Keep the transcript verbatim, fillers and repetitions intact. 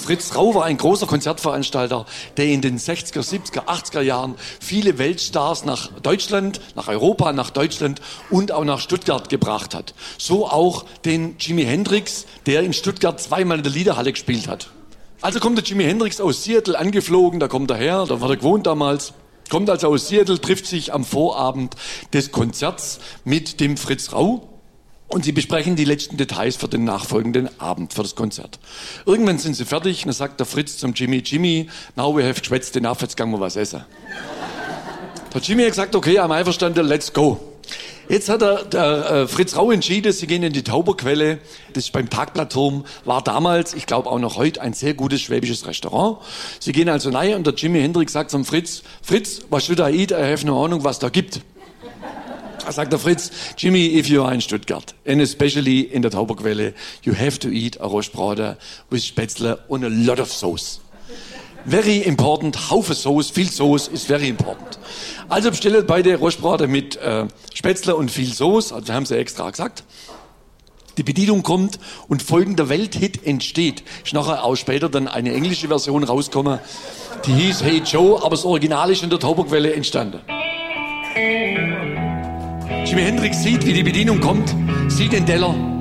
Fritz Rau war ein großer Konzertveranstalter, der in den sechziger, siebziger, achtziger Jahren viele Weltstars nach Deutschland, nach Europa, nach Deutschland und auch nach Stuttgart gebracht hat. So auch den Jimi Hendrix, der in Stuttgart zweimal in der Liederhalle gespielt hat. Also kommt der Jimi Hendrix aus Seattle angeflogen, da kommt er her, da war er gewohnt damals. Kommt also aus Seattle, trifft sich am Vorabend des Konzerts mit dem Fritz Rau. Und sie besprechen die letzten Details für den nachfolgenden Abend, für das Konzert. Irgendwann sind sie fertig, dann sagt der Fritz zum Jimmy, Jimmy, now we have geschwätzt enough, jetzt gehen wir was essen. Der Jimmy hat gesagt, okay, I'm einverstanden, let's go. Jetzt hat der, der äh, Fritz Rau entschieden, sie gehen in die Tauberquelle, das ist beim Tagblattturm, war damals, ich glaube auch noch heute, ein sehr gutes schwäbisches Restaurant. Sie gehen also rein und der Jimi Hendrix sagt zum Fritz, Fritz, was should I eat? I have no Ahnung, was da gibt. Da sagt der Fritz, Jimmy, if you are in Stuttgart, and especially in der Tauberquelle, you have to eat a Rostbraten with Spätzle and a lot of sauce. Very important, Haufe Sauce, viel Sauce is very important. Also bestellt beide Rostbraten mit äh, Spätzle und viel Sauce, also haben sie extra gesagt. Die Bedienung kommt und folgender Welthit entsteht. Ist nachher auch später dann eine englische Version rausgekommen, die hieß Hey Joe, aber das Original ist in der Tauberquelle entstanden. Jimi Hendrix sieht, wie die Bedienung kommt, sieht den Teller